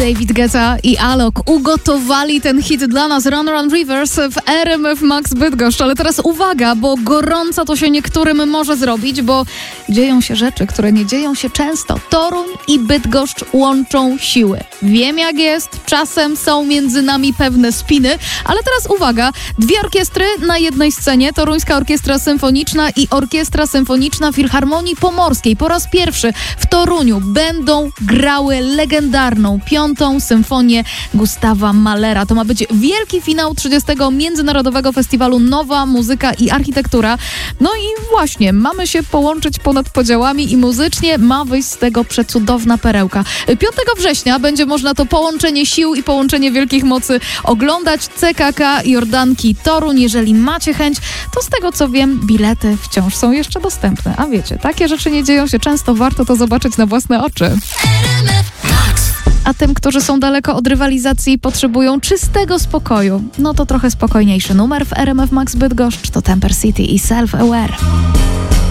David Guetta i Alok ugotowali ten hit dla nas, Run Run Rivers w RMF Max Bydgoszcz. Ale teraz uwaga, bo gorąco to się niektórym może zrobić, bo dzieją się rzeczy, które nie dzieją się często. Toruń i Bydgoszcz łączą siły. Wiem jak jest, czasem są między nami pewne spiny, ale teraz uwaga, dwie orkiestry na jednej scenie, Toruńska Orkiestra Symfoniczna i Orkiestra Symfoniczna Filharmonii Pomorskiej. Po raz pierwszy w Toruniu będą grały legendarną 5. Symfonię Gustawa Mahlera. To ma być wielki finał 30. Międzynarodowego Festiwalu Nowa Muzyka i Architektura. No i właśnie, mamy się połączyć ponad podziałami i muzycznie ma wyjść z tego przecudowna perełka. 5 września będzie można to połączenie sił i połączenie wielkich mocy oglądać. CKK Jordanki Toruń. Jeżeli macie chęć, to z tego co wiem, bilety wciąż są jeszcze dostępne. A wiecie, takie rzeczy nie dzieją się często, warto to zobaczyć na własne oczy. A tym, którzy są daleko od rywalizacji i potrzebują czystego spokoju, no to trochę spokojniejszy numer w RMF Max Bydgoszcz to Temper City i Self Aware.